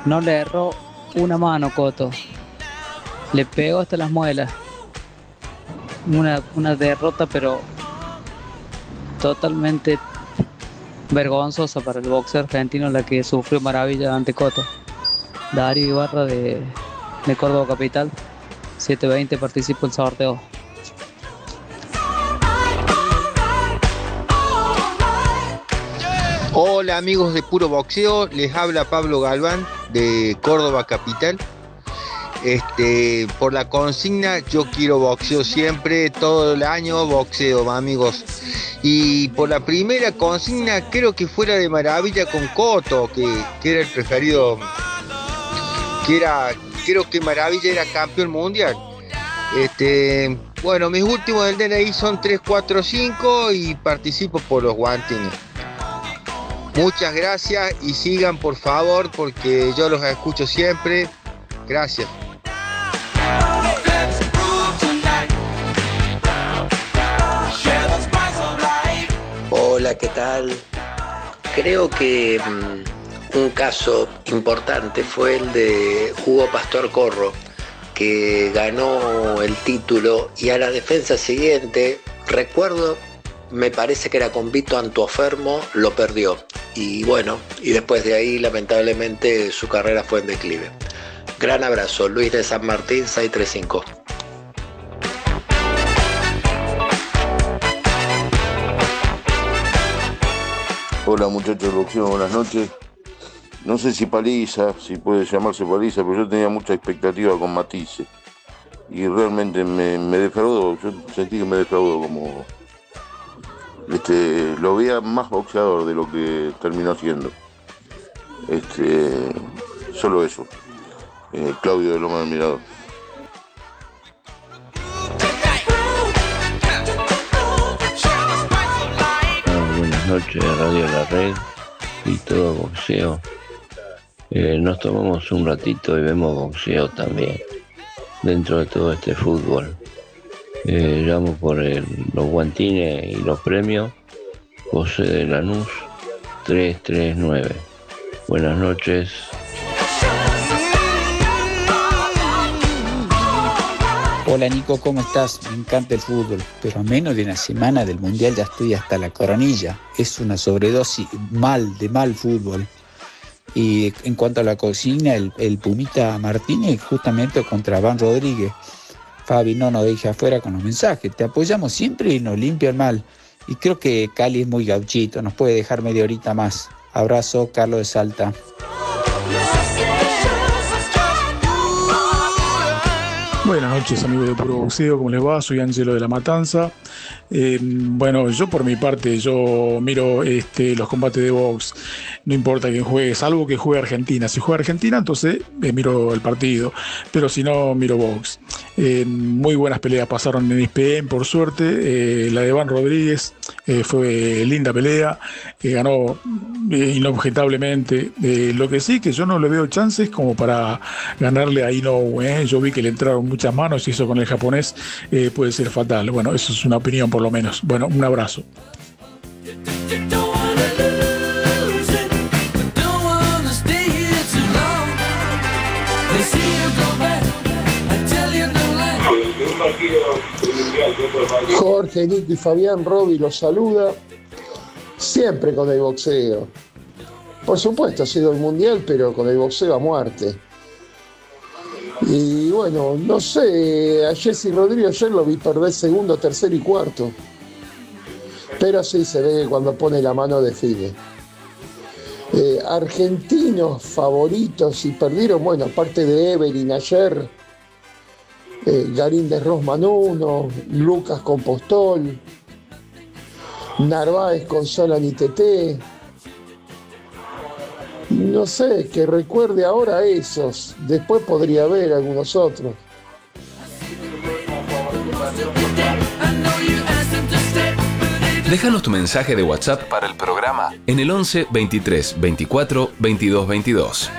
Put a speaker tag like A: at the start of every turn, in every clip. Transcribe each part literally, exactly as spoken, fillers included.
A: No le erró una mano, Cotto. Le pegó hasta las muelas. Una, una derrota, pero totalmente vergonzosa para el boxeo argentino, la que sufrió Maravilla ante Cotto. Darío Ibarra de, de Córdoba Capital. siete veinte participa el sorteo.
B: Hola amigos de Puro Boxeo, les habla Pablo Galván de Córdoba Capital. Este, por la consigna, yo quiero boxeo siempre, todo el año boxeo, amigos. Y por la primera consigna, creo que fuera de Maravilla con Cotto, que, que era el preferido, que era, creo que Maravilla era campeón mundial. Este, bueno, mis últimos del D N I son tres, cuatro, cinco y participo por los guantines. Muchas gracias y sigan por favor porque yo los escucho siempre. Gracias.
C: Hola, ¿qué tal? Creo que um, un caso importante fue el de Hugo Pastor Corro, que ganó el título y a la defensa siguiente, recuerdo, me parece que era con Vito Antuofermo, lo perdió. Y bueno, y después de ahí lamentablemente su carrera fue en declive. Gran abrazo, Luis de San Martín, seiscientos treinta y cinco.
D: Hola muchachos de boxeo, buenas noches. No sé si paliza, si puede llamarse paliza, pero yo tenía mucha expectativa con Matisse. Y realmente me, me defraudó, yo sentí que me defraudó como... Este, lo veía más boxeador de lo que terminó siendo. Este, solo eso. Eh, Claudio de Loma del Mirador.
E: Ah, buenas noches, Radio La Red y todo boxeo. Eh, nos tomamos un ratito y vemos boxeo también dentro de todo este fútbol. Eh, llamo por el, los guantines y los premios. José de Lanús tres tres nueve. Buenas noches.
F: Hola Nico, ¿cómo estás? Me encanta el fútbol, pero a menos de una semana del Mundial ya estoy hasta la coronilla. Es una sobredosis mal, de mal fútbol. Y en cuanto a la consigna, el, el Pumita Martínez justamente contra Van Rodríguez. Fabi, no nos deje afuera con los mensajes. Te apoyamos siempre y nos limpian mal. Y creo que Cali es muy gauchito, nos puede dejar media horita más. Abrazo, Carlos de Salta.
G: Buenas noches amigos de Puro Boxeo, ¿cómo les va? Soy Ángelo de La Matanza. Eh, bueno, yo por mi parte, yo miro este, los combates de box, no importa quién juegue, salvo que juegue Argentina. Si juega Argentina, entonces eh, miro el partido, pero si no, miro box. Eh, muy buenas peleas pasaron en E S P N, por suerte. Eh, la de Van Rodríguez eh, fue linda pelea, eh, ganó eh, inobjetablemente. Eh, lo que sí, que yo no le veo chances como para ganarle a Inoue. Eh. Yo vi que le entraron muchas manos y eso con el japonés eh, puede ser fatal. Bueno, eso es una opinión por lo menos. Bueno, un abrazo.
H: Jorge, Nico y Fabián, Roby los saluda. Siempre con el boxeo. Por supuesto, ha sido el mundial, pero con el boxeo a muerte. Y bueno, no sé, a Jesse Rodríguez ayer lo vi perder segundo, tercero y cuarto. Pero sí se ve que cuando pone la mano define. Eh, argentinos favoritos y perdieron, bueno, aparte de Evelyn ayer, eh, Garín de Rosman uno, Lucas Compostol, Narváez con Solan y T T. No sé, que recuerde ahora esos. Después podría haber algunos otros.
I: Déjanos tu mensaje de WhatsApp para el programa en el once veintitrés veinticuatro veintidós veintidós.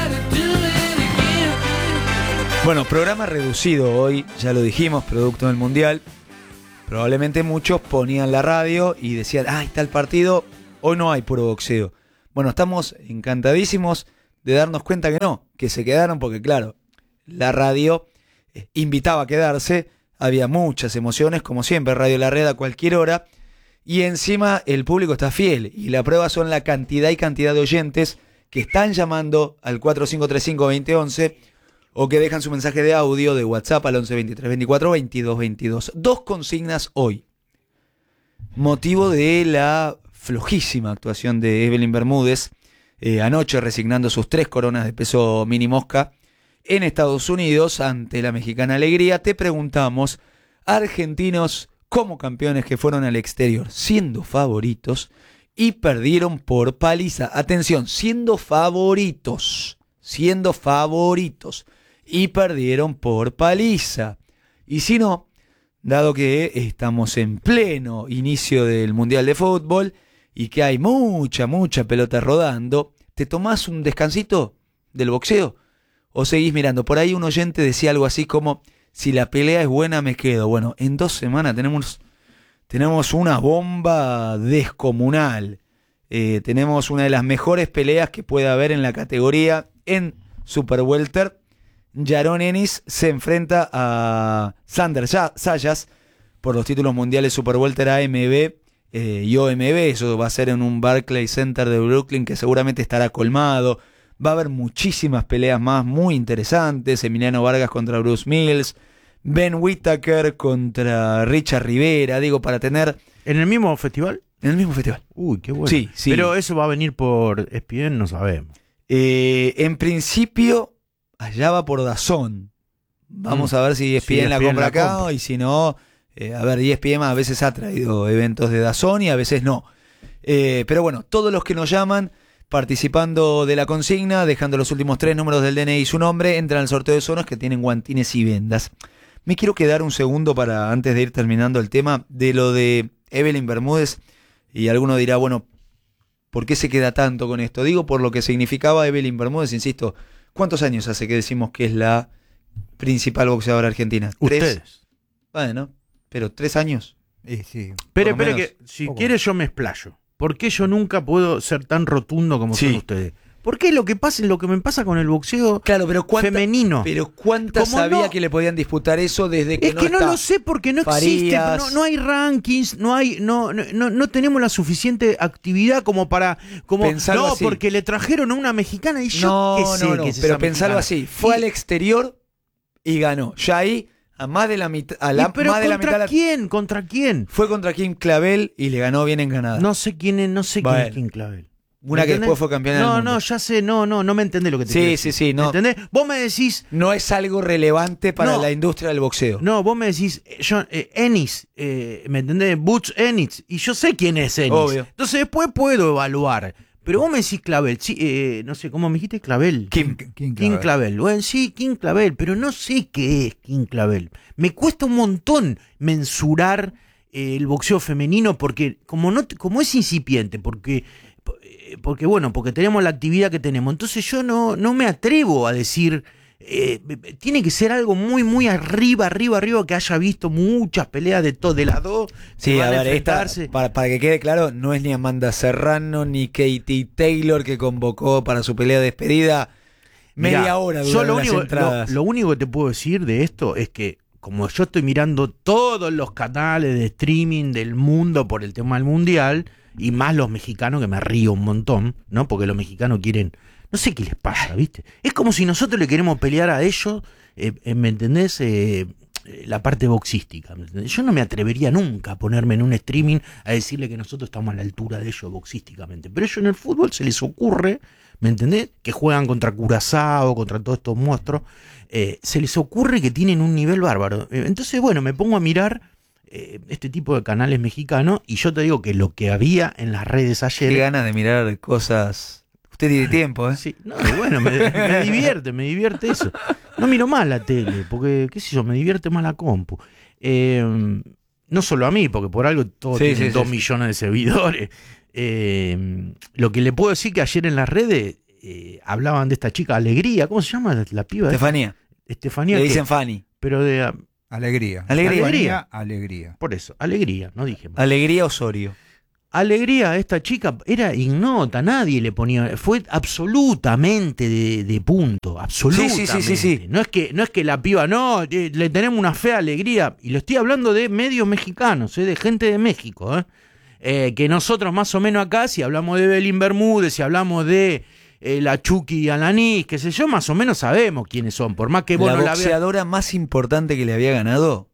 J: Bueno, programa reducido hoy, ya lo dijimos, producto del Mundial. Probablemente muchos ponían la radio y decían, ah, está el partido, hoy no hay puro boxeo. Bueno, estamos encantadísimos de darnos cuenta que no, que se quedaron porque, claro, la radio eh, invitaba a quedarse, había muchas emociones, como siempre, Radio La Red a cualquier hora, y encima el público está fiel, y la prueba son la cantidad y cantidad de oyentes que están llamando al cuatro cinco tres cinco, dos cero uno uno o que dejan su mensaje de audio de WhatsApp al once veintitrés veinticuatro veintidós veintidós. Dos consignas hoy. Motivo de la flojísima actuación de Evelyn Bermúdez, eh, anoche resignando sus tres coronas de peso mini mosca en Estados Unidos ante la mexicana Alegría. Te preguntamos, argentinos como campeones que fueron al exterior siendo favoritos y perdieron por paliza. Atención, siendo favoritos, siendo favoritos y perdieron por paliza. Y si no, dado que estamos en pleno inicio del Mundial de Fútbol y que hay mucha, mucha pelota rodando, ¿te tomás un descansito del boxeo o seguís mirando? Por ahí un oyente decía algo así como, si la pelea es buena me quedo. Bueno, en dos semanas tenemos, tenemos una bomba descomunal. Eh, tenemos una de las mejores peleas que puede haber en la categoría en Super Welter. Yaron Ennis se enfrenta a Sander Sayas por los títulos mundiales Super Welter A M B eh, y O M B. Eso va a ser en un Barclays Center de Brooklyn que seguramente estará colmado. Va a haber muchísimas peleas más muy interesantes. Emiliano Vargas contra Bruce Mills, Ben Whittaker contra Richard Rivera. Digo, para tener...
K: ¿En el mismo festival?
J: En el mismo festival.
K: Uy, qué bueno.
J: Sí, sí.
K: Pero eso va a venir por E S P N, no sabemos.
J: Eh, en principio, allá va por DAZN. Vamos mm. a ver si E S P N sí, la compra la acá compra. Y si no, eh, a ver, E S P N a veces ha traído eventos de DAZN y a veces no. Eh, pero bueno, todos los que nos llaman participando de la consigna, dejando los últimos tres números del D N I y su nombre, entran al sorteo de Sonos que tienen guantines y vendas. Me quiero quedar un segundo para, antes de ir terminando el tema, de lo de Evelyn Bermúdez. Y alguno dirá, bueno, ¿por qué se queda tanto con esto? Digo, por lo que significaba Evelyn Bermúdez, insisto, ¿cuántos años hace que decimos que es la principal boxeadora argentina?
K: Ustedes.
J: ¿Tres? Bueno, pero ¿tres años?
K: Sí, sí. Pero, pero que si quieres yo me explayo. ¿Por qué yo nunca puedo ser tan rotundo como sí. son ustedes? ¿Por qué lo que pasa, lo que me pasa con el boxeo
J: claro, pero cuánta,
K: femenino?
J: Pero ¿cuántas sabía no? que le podían disputar eso desde que
K: es
J: no
K: que no
J: está
K: lo sé porque no
J: Farías.
K: existe, no, no hay rankings, no hay, no, no, no tenemos la suficiente actividad como para, como
J: pensarlo
K: no,
J: así.
K: porque le trajeron a una mexicana y yo
J: no,
K: qué
J: no,
K: sé
J: no,
K: que es
J: pero
K: esa
J: pensarlo
K: mexicana.
J: así, fue
K: y,
J: al exterior y ganó. Ya ahí a más de la mitad, a la,
K: pero
J: más de la mitad.
K: ¿Contra quién? ¿Contra quién?
J: Fue contra Kim Clavel y le ganó bien en Granada.
K: No sé quién es, no sé
J: bueno.
K: quién es Kim Clavel.
J: Una que después fue campeona
K: no,
J: del mundo.
K: No, ya sé, no, no, no me entendés lo que te
J: Sí,
K: quiero
J: sí,
K: decir.
J: sí, no.
K: ¿Me entendés? Vos me decís...
J: No es algo relevante para
K: no,
J: la industria del boxeo.
K: No, vos me decís, John, eh, Ennis, eh, ¿me entendés? Butch Ennis, y yo sé quién es Ennis.
J: Obvio.
K: Entonces después puedo evaluar. Pero vos me decís Clavel, sí, eh, no sé, ¿cómo me dijiste Clavel?
J: Kim,
K: Kim,
J: Kim
K: Kim
J: Clavel.
K: Clavel. Bueno, sí, Kim Clavel, pero no sé qué es Kim Clavel. Me cuesta un montón mensurar eh, el boxeo femenino porque como, no, como es incipiente, porque... porque bueno, porque tenemos la actividad que tenemos, entonces yo no, no me atrevo a decir, eh, tiene que ser algo muy, muy arriba, arriba, arriba, que haya visto muchas peleas de todo, de las dos.
J: Sí, a ver, esta, para, para que quede claro, no es ni Amanda Serrano ni Katie Taylor que convocó para su pelea de despedida. Media Mirá, hora
K: yo lo
J: las
K: único,
J: entradas.
K: Lo, lo único que te puedo decir de esto es que como yo estoy mirando todos los canales de streaming del mundo por el tema del mundial, y más los mexicanos, que me río un montón, ¿no? Porque los mexicanos quieren... No sé qué les pasa, ¿viste? Es como si nosotros le queremos pelear a ellos, eh, eh, ¿me entendés? Eh, la parte boxística, ¿me entendés? Yo no me atrevería nunca a ponerme en un streaming a decirle que nosotros estamos a la altura de ellos boxísticamente. Pero ellos en el fútbol se les ocurre, ¿me entendés? Que juegan contra Curazao, contra todos estos monstruos. Eh, se les ocurre que tienen un nivel bárbaro. Entonces, bueno, me pongo a mirar... este tipo de canales mexicanos y yo te digo que lo que había en las redes ayer...
J: Qué ganas de mirar cosas... Usted tiene tiempo, ¿eh?
K: Sí, no, bueno, me, me divierte, me divierte eso. No miro más la tele, porque, qué sé yo, me divierte más la compu. Eh, no solo a mí, porque por algo todos sí, tienen sí, dos sí, millones de seguidores. Eh, lo que le puedo decir que ayer en las redes eh, hablaban de esta chica Alegría, ¿cómo se llama la, la piba?
J: Estefanía.
K: Estefanía.
J: Le
K: que,
J: dicen Fanny.
K: Pero de...
L: Alegría.
J: Alegría.
K: Alegría.
L: Alegría.
K: Por eso, alegría, no dije más.
J: Alegría Osorio.
K: Alegría, esta chica era ignota, nadie le ponía, fue absolutamente de, de punto, absolutamente.
J: Sí, sí, sí, sí, sí.
K: No es que, no es que la piba, no, eh, le tenemos una fea Alegría, y lo estoy hablando de medios mexicanos, eh, de gente de México, eh, eh, que nosotros más o menos acá, si hablamos de Belín Bermúdez, si hablamos de eh, la Chucky Alanis, qué sé yo, más o menos sabemos quiénes son, por más que vos
J: la
K: no la veas.
J: boxeadora más importante que le había ganado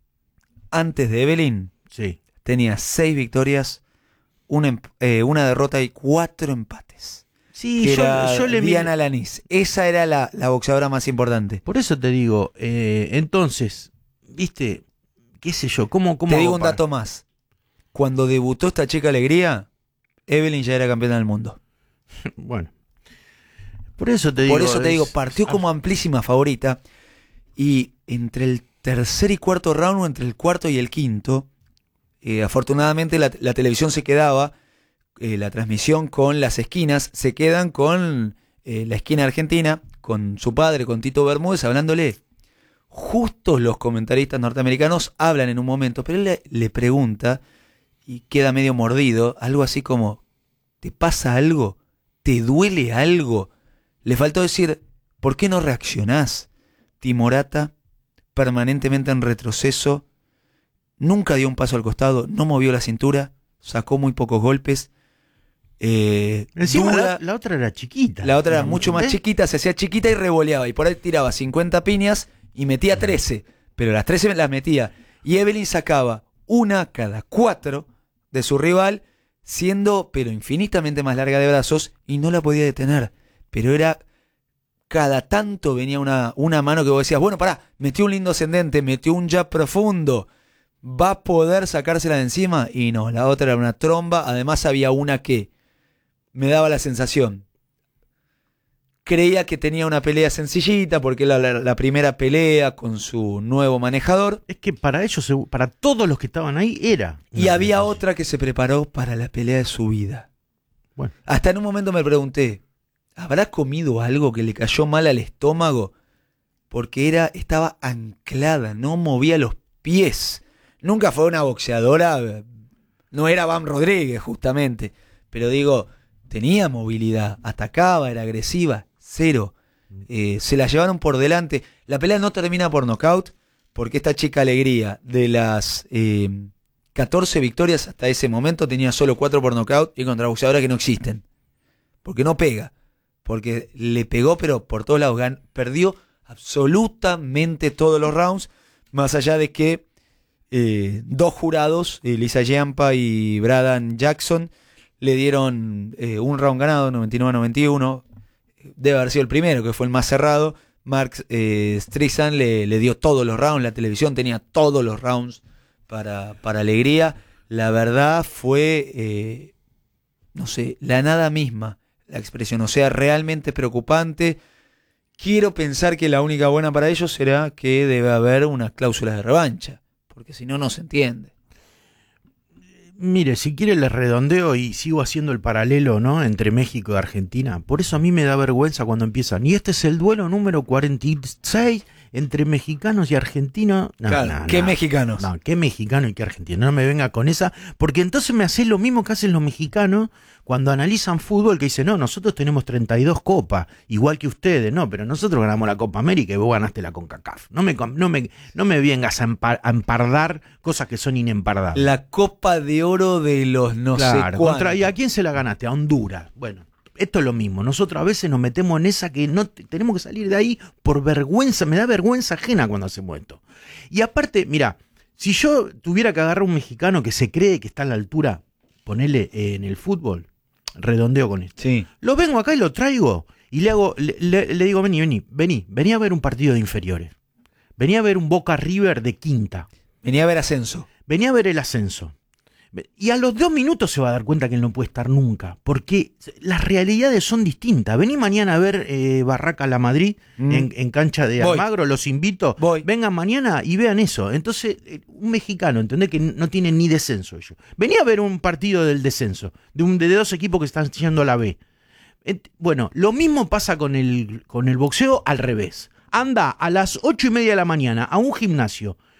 J: antes de Evelyn
K: Sí.
J: tenía seis victorias, una, emp- eh, una derrota y cuatro empates.
K: Sí,
J: que
K: yo,
J: era
K: yo le
J: Diana Alanis. Esa era la, la boxeadora más importante.
K: Por eso te digo, eh, entonces, viste, qué sé yo, ¿cómo, cómo
J: Te
K: hago
J: digo un
K: para-
J: dato más. Cuando debutó esta chica Alegría, Evelyn ya era campeona del mundo.
K: Bueno. Por eso te digo.
J: Por eso te
K: es-
J: digo, partió como amplísima favorita y entre el tercer y cuarto round o entre el cuarto y el quinto, eh, afortunadamente la, la televisión se quedaba, eh, la transmisión con las esquinas, se quedan con eh, la esquina argentina, con su padre, con Tito Bermúdez, hablándole. Justo los comentaristas norteamericanos hablan en un momento, pero él le, le pregunta y queda medio mordido, algo así como, ¿te pasa algo? ¿Te duele algo? Le faltó decir, ¿por qué no reaccionás? Timorata, permanentemente en retroceso, nunca dio un paso al costado, no movió la cintura, sacó muy pocos golpes. Eh,
K: Encima
J: dura,
K: la, la otra era chiquita.
J: la otra era mucho más
K: ¿Eh?
J: chiquita, se hacía chiquita y revoleaba. Y por ahí tiraba cincuenta piñas y metía trece. Pero las trece las metía. Y Evelyn sacaba una cada cuatro de su rival, siendo pero infinitamente más larga de brazos, y no la podía detener. Pero era... Cada tanto venía una, una mano que vos decías, bueno, pará, metió un lindo ascendente, metió un jab profundo, va a poder sacársela de encima. Y no, la otra era una tromba. Además había una que me daba la sensación, creía que tenía una pelea sencillita porque era la, la primera pelea con su nuevo manejador.
K: Es que para ellos, para todos los que estaban ahí, era.
J: Y había otra que se preparó para la pelea de su vida.
K: Bueno.
J: Hasta en un momento me pregunté, ¿habrá comido algo que le cayó mal al estómago? Porque era, estaba anclada, no movía los pies. Nunca fue una boxeadora, no era Bam Rodríguez justamente, pero digo, tenía movilidad, atacaba, era agresiva, cero. Eh, se la llevaron por delante. La pelea no termina por nocaut, porque esta chica Alegría, de las eh, catorce victorias hasta ese momento, tenía solo cuatro por nocaut y contra boxeadoras que no existen. Porque no pega. Porque le pegó, pero por todos lados. Gan- perdió absolutamente todos los rounds, más allá de que eh, dos jurados, eh, Lisa Yampa y Bradan Jackson, le dieron eh, un round ganado, noventa y nueve a noventa y uno. Debe haber sido el primero, que fue el más cerrado. Mark eh, Streisand le, le dio todos los rounds, la televisión tenía todos los rounds para, para Alegría. La verdad fue, eh, no sé, la nada misma, la expresión, o sea, realmente preocupante. Quiero pensar que la única buena para ellos será que debe haber unas cláusulas de revancha, porque si no, no se entiende.
K: Mire, si quiere le redondeo y sigo haciendo el paralelo, ¿no?, entre México y Argentina. Por eso a mí me da vergüenza cuando empiezan. Y este es el duelo número cuarenta y seis entre mexicanos y argentinos. No,
J: claro,
K: no,
J: ¿qué
K: no.
J: mexicanos?
K: No, qué mexicano y qué argentino. No me venga con esa, porque entonces me hace lo mismo que hacen los mexicanos cuando analizan fútbol, que dicen, no, nosotros tenemos treinta y dos copas, igual que ustedes. No, pero nosotros ganamos la Copa América y vos ganaste la CONCACAF. No me, no me, no me vengas a, empar, a empardar cosas que son inempardables.
J: La Copa de Oro de los no
K: Claro,
J: sé cuántos.
K: contra, ¿y a quién se la ganaste? A Honduras. Bueno, esto es lo mismo. Nosotros a veces nos metemos en esa que no te- tenemos que salir de ahí por vergüenza. Me da vergüenza ajena cuando hacemos esto. Y aparte, mira, si yo tuviera que agarrar un mexicano que se cree que está a la altura, ponerle eh, en el fútbol, redondeo con esto.
J: Sí.
K: Lo vengo acá y lo traigo y le hago, le, le- le digo, vení, vení, vení, vení a ver un partido de inferiores. Vení a ver un Boca River de quinta.
J: Vení a ver ascenso.
K: Vení a ver el ascenso. Y a los dos minutos se va a dar cuenta que él no puede estar nunca, porque las realidades son distintas. Vení mañana a ver eh, Barraca La Madrid
J: Mm.
K: en, en cancha de
J: Voy.
K: Almagro, los invito.
J: Voy.
K: Vengan mañana y vean eso. Entonces, eh, un mexicano, ¿entendés? Que no tiene ni descenso ellos. Vení a ver un partido del descenso, de, un, de dos equipos que están yendo a la B. Ent- Bueno, lo mismo pasa con el, con el boxeo al revés. Anda a las ocho y media de la mañana a un gimnasio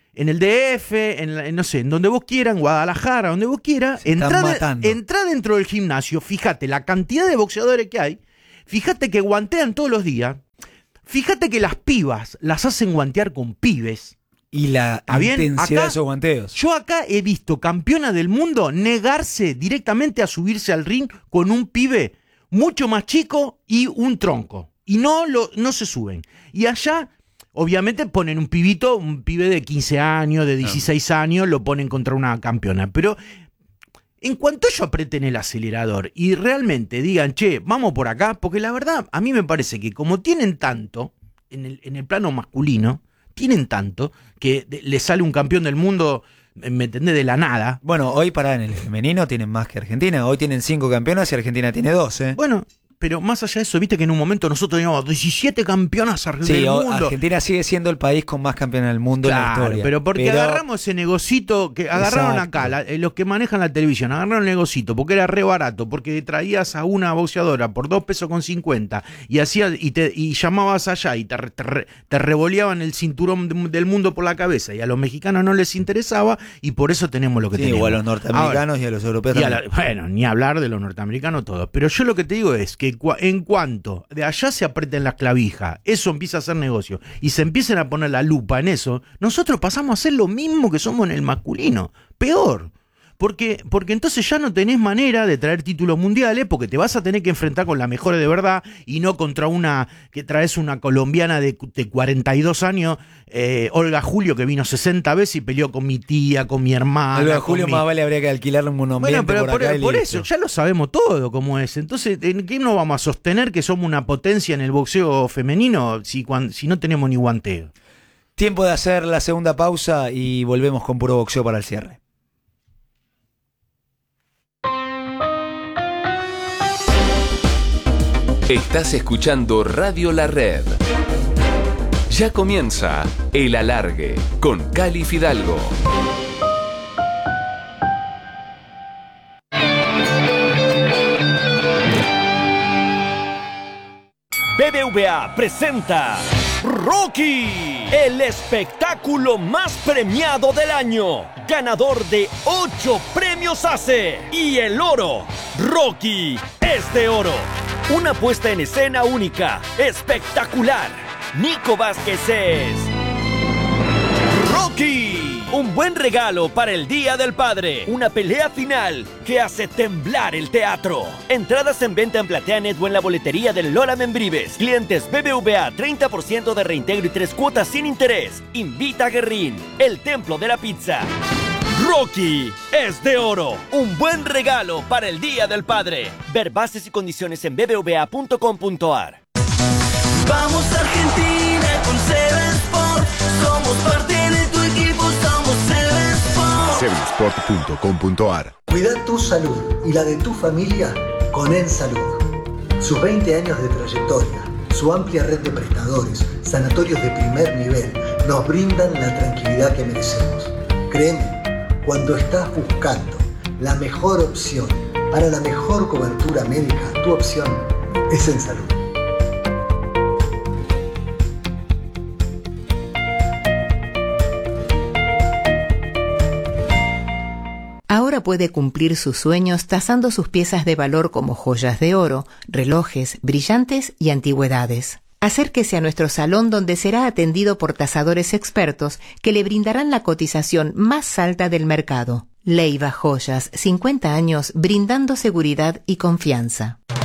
K: en el D F, en, la, en no sé, en donde vos quieras, en Guadalajara, donde vos quieras, entrá, de, entrá dentro del gimnasio, fíjate la cantidad de boxeadores que hay, fíjate que guantean todos los días, fíjate que las pibas las hacen guantear con pibes.
J: Y la intensidad acá, de esos guanteos.
K: Yo acá he visto campeonas del mundo negarse directamente a subirse al ring con un pibe mucho más chico y un tronco. Y no, lo, no se suben. Y allá, obviamente, ponen un pibito, un pibe de quince años, de dieciséis años, lo ponen contra una campeona. Pero en cuanto ellos aprieten el acelerador y realmente digan, che, vamos por acá, porque la verdad, a mí me parece que como tienen tanto en el, en el plano masculino, tienen tanto que de, le sale un campeón del mundo, ¿me entendés? De la nada.
J: Bueno, hoy para en el femenino tienen más que Argentina. Hoy tienen cinco campeonas y Argentina tiene dos, ¿eh?
K: Bueno, pero más allá de eso, viste que en un momento nosotros teníamos diecisiete campeonas
J: sí,
K: del mundo.
J: Argentina sigue siendo el país con más campeonas del mundo
K: claro,
J: en la historia.
K: Pero porque
J: pero...
K: agarramos ese negocito que agarraron Exacto. acá, la, los que manejan la televisión, agarraron el negocito porque era re barato, porque traías a una boxeadora por dos pesos con cincuenta y hacías y te y llamabas allá y te, te, te revoleaban el cinturón de, del mundo por la cabeza y a los mexicanos no les interesaba y por eso tenemos lo que
J: sí,
K: tenemos.
J: O a los norteamericanos Ahora, y a los europeos
K: y
J: también.
K: A la, bueno, ni hablar de los norteamericanos todos. Pero yo lo que te digo es que en cuanto de allá se aprieten las clavijas, eso empieza a hacer negocio y se empiezan a poner la lupa en eso, nosotros pasamos a hacer lo mismo que somos en el masculino, peor. Porque, porque entonces ya no tenés manera de traer títulos mundiales porque te vas a tener que enfrentar con la mejor de verdad y no contra una que traes una colombiana de, de cuarenta y dos años, eh, Olga Julio, que vino sesenta veces y peleó con mi tía, con mi hermana.
J: Olga Julio
K: mi...
J: más vale habría que alquilarle un monumento.
K: Bueno, pero
J: por,
K: por,
J: acá
K: por eso, ya lo sabemos todo cómo es. Entonces, ¿en qué no vamos a sostener que somos una potencia en el boxeo femenino si, cuando, si no tenemos ni guanteo?
J: Tiempo de hacer la segunda pausa y volvemos con puro boxeo para el cierre.
I: Estás escuchando Radio La Red. Ya comienza El Alargue con Cali Fidalgo.
L: B B V A presenta Rocky, el espectáculo más premiado del año, ganador de ocho premios A C E y el oro. Rocky es de oro. Una puesta en escena única, espectacular. Nico Vázquez es Rocky. Un buen regalo para el Día del Padre. Una pelea final que hace temblar el teatro. Entradas en venta en PlateaNet o en la boletería del Lola Membrives. Clientes B B V A, treinta por ciento de reintegro y tres cuotas sin interés. Invita a Guerrín, el templo de la pizza. Rocky es de oro. Un buen regalo para el Día del Padre. Ver bases y condiciones en b b v a punto com punto a r.
M: Vamos Argentina con Seven Sport. Somos parte de tu equipo, somos Seven Sport.
N: seven sport punto com punto a r.
O: Cuida tu salud y la de tu familia con EnSalud. Sus veinte años de trayectoria, su amplia red de prestadores, sanatorios de primer nivel, nos brindan la tranquilidad que merecemos. Créeme, cuando estás buscando la mejor opción para la mejor cobertura médica, tu opción es EnSalud.
P: Ahora puede cumplir sus sueños tasando sus piezas de valor como joyas de oro, relojes, brillantes y antigüedades. Acérquese a nuestro salón donde será atendido por tasadores expertos que le brindarán la cotización más alta del mercado. Leiva Joyas, cincuenta años brindando seguridad y confianza.